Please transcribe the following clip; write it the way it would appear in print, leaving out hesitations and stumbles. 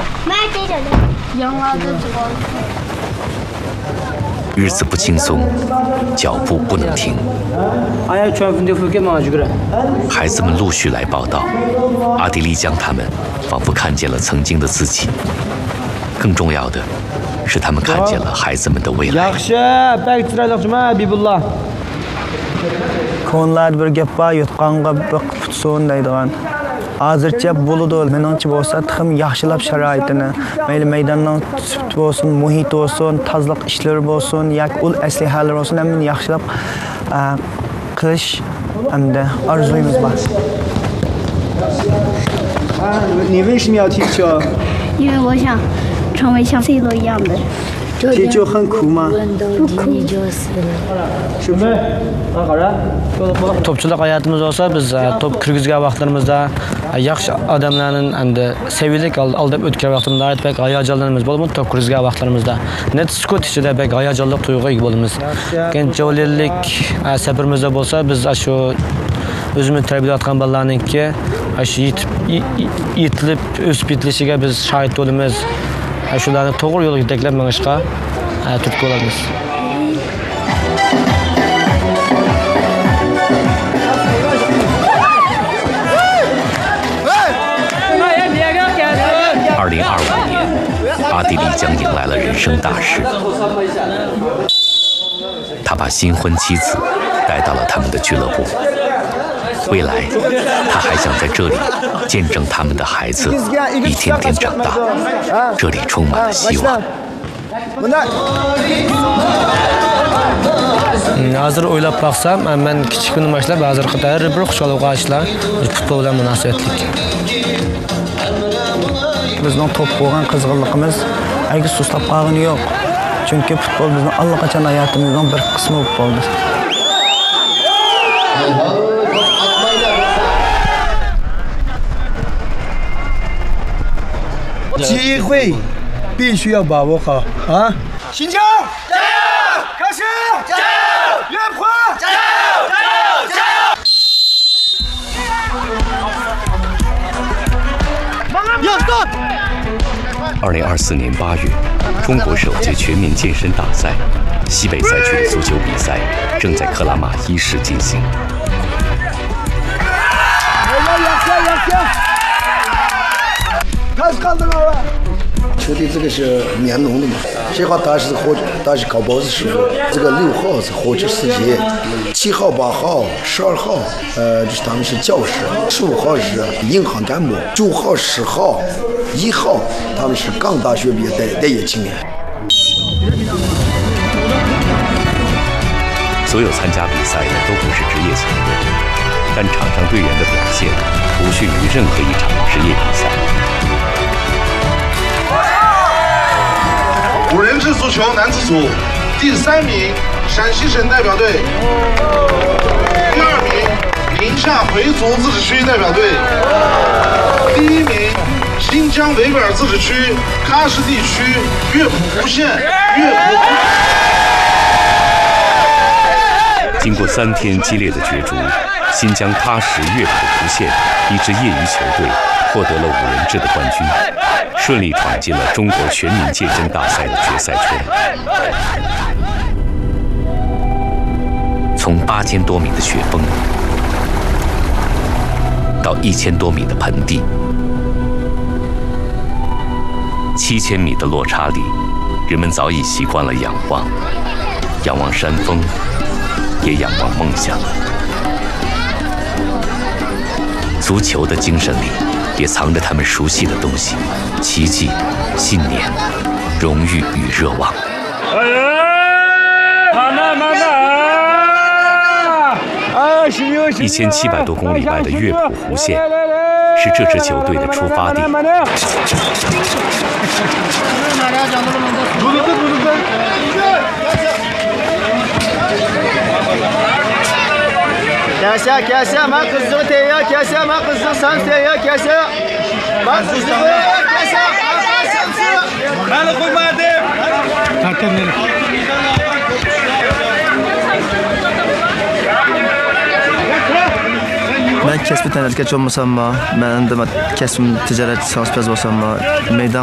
日子不轻松，脚步不能停。孩子们陆续来报道，阿迪丽江他们仿佛看见了曾经的自己。更重要的是，他们看见了孩子们的未来。 Hozircha bo'ladi, meningcha bo'lsa, ham yaxshilab sharoitini, mayli maydonning bo'lsin, muhit bo'lsin, tozalik ishlari bo'lsin, yoki ul aslihalar bo'lsin, hammasini yaxshilab qilish hamda orzuyimiz bor. 你为什么要踢球？ 因为我想成为像 C 罗一样的人。 踢球很苦吗？ 不苦。 是不是 Topchilik hayotimiz olsa, biz top kirgizgan vaqtlarimizda yaxshi odamlarning hamda sevilik aldab o'tgan vaqtimizda aytbek hayajonlarimiz bo'lib, top kirgizgan vaqtlarimizda net sukut ichida bek hayajonli tuyg'uga ega bo'lamiz. Keyin javohirlik safirimizda bo'lsa, biz shu o'zimiz tarbiyalayotgan bolalarningki shu yetilib o'sib yetilishiga biz shohid bo'lamiz. Shularni to'g'ri yo'lga yetaklab mangishga turtki bo'lamiz.阿迪丽江迎来了人生大事，他把新婚妻子带到了他们的俱乐部。未来，他还想在这里见证他们的孩子一天天长大。这里充满了希望。Hozir o'ylab baxsam, men kichikdan boshlab hozir qator bir xushxabarga ashlar futbol bilan munosabatlik. Bizning top bo'lgan qizg'inligimiz ayga sustab qolgani yo'q. Chunki futbol bizning allaqachon hayotimizning bir qismi bo'lib qoldi. 机会必须要把握好啊！新疆加油！开始加油！越坡加油！加油！加油 ！2024年8月，中国首届全民健身大赛西北赛区的足球比赛正在克拉玛依市进行。 开始看这个了。球队这个是棉农的嘛，这号他是搞包子师傅，这个6号是火车司机，7号、8号、12号，就是他们是教师，15号是银行干部，9号、10号、1号他们是刚大学毕业待业青年。 所有参加比赛的都不是职业球队，但场上队员的表现不逊于任何一场职业比赛。 5人制足球男子组第3名，陕西省代表队；第2名，宁夏回族自治区代表队；第1名，新疆维吾尔自治区喀什地区乐谱湖县乐谱。 经过3天激烈的角逐，新疆喀什乐谱湖县一支业余球队获得了5人制的冠军。 顺利闯进了中国全民健身大赛的决赛圈。从8000多米的雪峰到1000多米的盆地，7000米的落差里，人们早已习惯了仰望，仰望山峰，也仰望梦想。足球的精神里。 也藏着他们熟悉的东西：奇迹、信念、荣誉与热望。1700多公里外的乐谱湖县是这支球队的出发地。 Kese, ben kızdığı teyye, kese, ben kızdığı sen teyye, kese. Ben kızdığı kese, ben koymadım. Ben kesbi tanıdık olmasam mı? Ben de kesbim ticaret sanatçısı olsam mı? Meydan